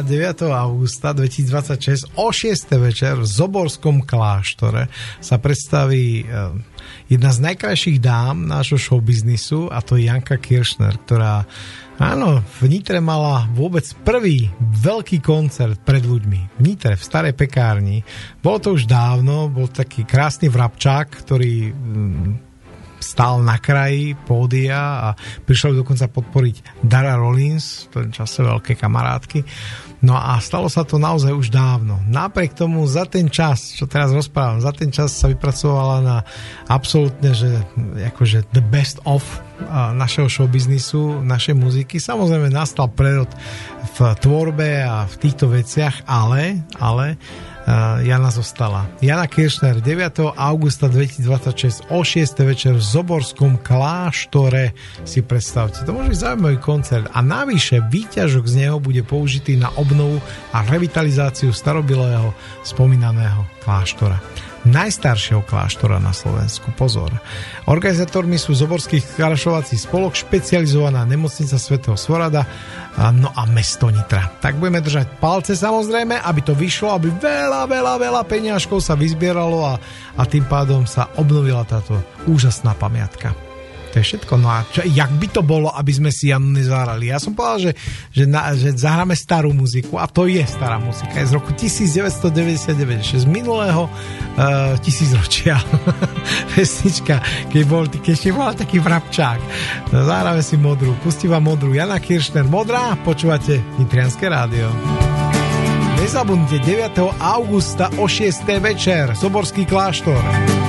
nedela 9. augusta 2026 o 6. večer v Zoborskom kláštore sa predstaví jedna z najkrajších dám nášho showbiznisu, a to je Janka Kiršner, ktorá v Nitre mala vôbec prvý veľký koncert pred ľuďmi. V Nitre, v starej pekárni. Bolo to už dávno, bol taký krásny vrabčák, ktorý stál na kraji pódia a prišiel dokonca podporiť Dara Rollins, v tom čase veľké kamarátky. No a stalo sa to naozaj už dávno. Napriek tomu za ten čas, čo teraz rozprávam, za ten čas sa vypracovala na absolútne, že akože the best of našeho showbiznisu, našej muziky. Samozrejme nastal prerod v tvorbe a v týchto veciach, ale Jana zostala. Jana Kiršner 9. augusta 2026 o 6. večer v Zoborskom kláštore, si predstavte. To môže byť zaujímavý koncert a navyše výťažok z neho bude použitý na obnovu a revitalizáciu starobilého spomínaného kláštora. Najstaršieho kláštora na Slovensku. Pozor. Organizátormi sú Zoborský krašovací spolok, špecializovaná nemocnica svätého Svorada, no a mesto Nitra. Tak budeme držať palce samozrejme, aby to vyšlo, aby veľa peniažkov sa vyzbieralo a tým pádom sa obnovila táto úžasná pamiatka. To je všetko. No a jak by to bolo, aby sme si Janu nezahrali? Ja som povedal, že zahráme starú muziku, a to je stará muzika. Je z roku 1999, z minulého tisícročia. Pesnička, keď ešte bola taký vrabčák. No, zahráme si modrú. Pustím vám modrú. Jana Kiršner, modrá. Počúvate Nitrianske rádio. Nezabudnite 9. augusta o 6. večer Zoborský kláštor.